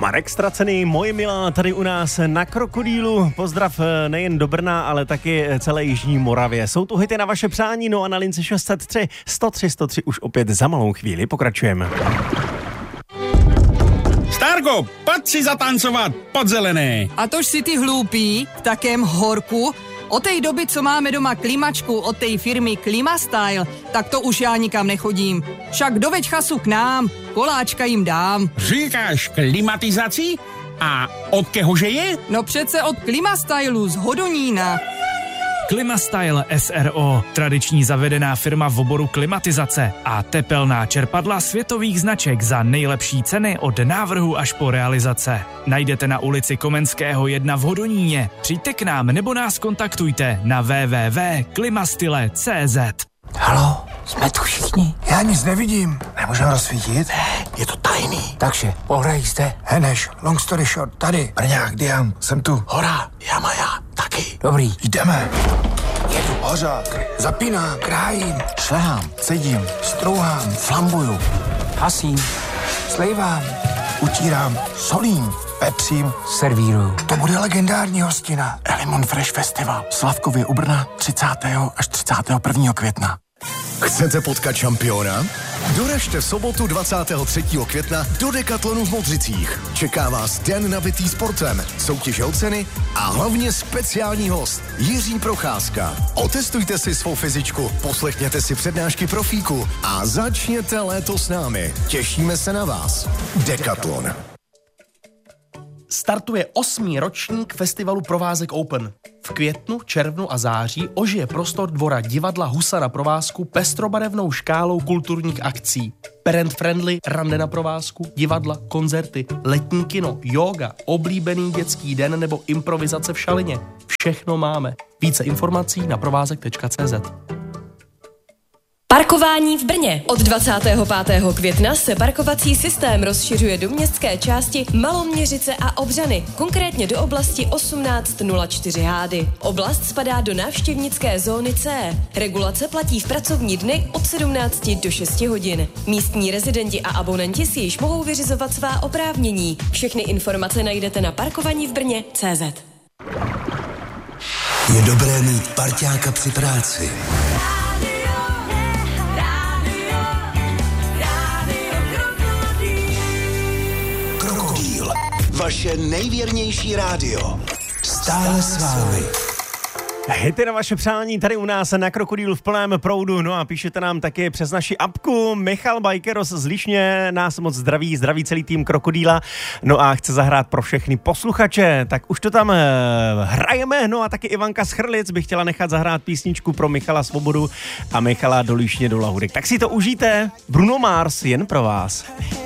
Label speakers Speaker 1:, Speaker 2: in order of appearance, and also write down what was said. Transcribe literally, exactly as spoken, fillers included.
Speaker 1: Marek Stracený, moje milá, tady u nás na Krokodýlu. Pozdrav nejen do Brna, ale taky celé jižní Moravě. Jsou tu hity na vaše přání, no a na lince šest set tři, sto tři, sto tři už opět za malou chvíli. Pokračujeme.
Speaker 2: Starko, pojď si zatancovat pod zelené.
Speaker 3: A tož si ty hloupý v takém horku. Od té doby, co máme doma klimačku od té firmy Klimastyle, tak to už já nikam nechodím. Však doveď chasu k nám, koláčka jim dám.
Speaker 2: Říkáš klimatizaci? A od kehože je?
Speaker 3: No přece od Klimastylu z Hodonína.
Speaker 4: Klimastyle S R O, tradiční zavedená firma v oboru klimatizace a tepelná čerpadla světových značek za nejlepší ceny od návrhu až po realizace. Najdete na ulici Komenského jedna v Hodoníně. Přijďte k nám nebo nás kontaktujte na w w w tečka klimastyle tečka c z.
Speaker 5: Haló, jsme tu všichni.
Speaker 6: Já nic nevidím. Nemůžeme rozsvítit?
Speaker 5: Ne, je to tajný. Takže, pohrají jste.
Speaker 6: Heneš, long story short, tady. Brňák, Dian, jsem tu.
Speaker 5: Hora, Jamaja, taky. Dobrý.
Speaker 6: Jdeme.
Speaker 5: Jedu.
Speaker 6: Hořák, zapínám, krájím,
Speaker 5: Šlehám,
Speaker 6: cedím, strouhám,
Speaker 5: flambuju, hasím,
Speaker 6: slejvám, utírám, solím, pepřím.
Speaker 5: servíruju.
Speaker 6: To bude legendární hostina.
Speaker 5: Lemon Fresh Festival v Slavkově u Brna třicátého až třicátého prvního května.
Speaker 7: Chcete potkat šampiona? Doražte v sobotu dvacátého třetího května do Decathlonu v Modřicích. Čeká vás den nabitý sportem, soutěže o ceny a hlavně speciální host Jiří Procházka. Otestujte si svou fyzičku, poslechněte si přednášky profíku a začněte léto s námi. Těšíme se na vás. Decathlon.
Speaker 8: Startuje osmý ročník festivalu Provázek Open. V květnu, červnu a září ožije prostor dvora divadla Husa na provázku pestrobarevnou škálou kulturních akcí. Parent-friendly rande na provázku, divadla, koncerty, letní kino, yoga, oblíbený dětský den nebo improvizace v šalině. Všechno máme. Více informací na provázek tečka cé zet.
Speaker 9: Parkování v Brně. Od dvacátého pátého května se parkovací systém rozšiřuje do městské části Maloměřice a Obřany, konkrétně do oblasti osmnáct nula čtyři Hády. Oblast spadá do návštěvnické zóny C. Regulace platí v pracovní dny od sedmnácti do šesti hodin. Místní rezidenti a abonenti si již mohou vyřizovat svá oprávnění. Všechny informace najdete na parkovaní v Brně tečka cé zet.
Speaker 10: Je dobré mít parťáka při práci. Vaše nejvěrnější rádio. Stále s vámi.
Speaker 1: Hity na vaše přání tady u nás na Krokodýlu v plném proudu. No a píšete nám taky přes naši apku. Michal Bajkeros z Líšně nás moc zdraví, zdraví celý tým Krokodýla. No a chce zahrát pro všechny posluchače. Tak už to tam hrajeme. No a taky Ivanka z Chrlic by chtěla nechat zahrát písničku pro Michala Svobodu a Michala do Líšně do Lahůdek. Tak si to užijte. Bruno Mars jen pro vás.